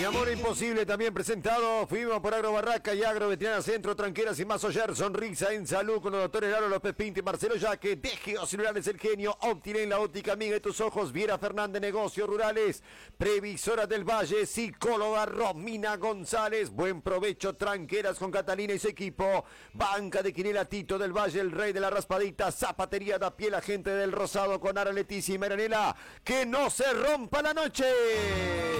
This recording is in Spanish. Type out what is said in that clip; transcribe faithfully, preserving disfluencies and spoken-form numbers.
Mi amor imposible también presentado. Fuimos por Agro Barraca y Agro Veterana Centro, Tranqueras y Mazo Yer. Sonrisa en salud con los doctores Lalo López Pinto y Marcelo Yaque. De Geocelulares El Genio. Optilen la óptica amiga de tus ojos. Viera Fernández, Negocios Rurales. Previsora del Valle. Psicóloga Romina González. Buen provecho, Tranqueras con Catalina y su equipo. Banca de Quinela Tito del Valle, el rey de la raspadita. Zapatería da pie la gente del Rosado con Ara Leticia y Maranela. Que no se rompa la noche.